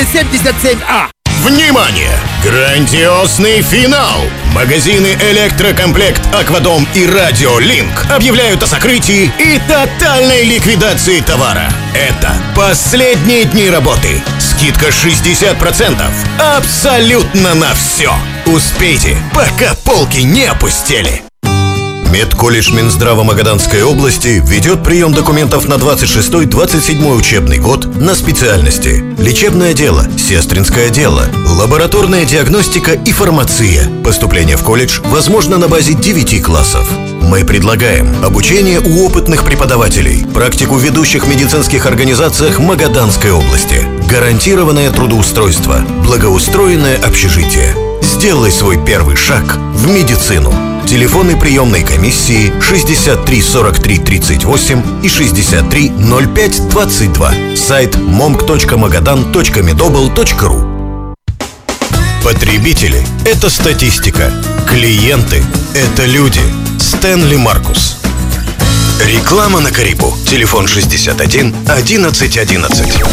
77А. Внимание! Грандиозный финал! Магазины «Электрокомплект», «Аквадом» и «Радиолинк» объявляют о сокрытии и тотальной ликвидации товара. Это последние дни работы. Скидка 60%. Абсолютно на все. Успейте, пока полки не опустели. Медколледж Минздрава Магаданской области ведет прием документов на 26-27 учебный год на специальности: лечебное дело, сестринское дело, лабораторная диагностика и фармация. Поступление в колледж возможно на базе 9 классов. Мы предлагаем обучение у опытных преподавателей, практику в ведущих медицинских организациях Магаданской области, гарантированное трудоустройство, благоустроенное общежитие. Сделай свой первый шаг в медицину. Телефоны приемной комиссии 63 43 38 и 63 05 22. Сайт momk.magadan.medobl.ru. Потребители – это статистика. Клиенты – это люди. Стэнли Маркус. Реклама на Карибу. Телефон 61 11 11.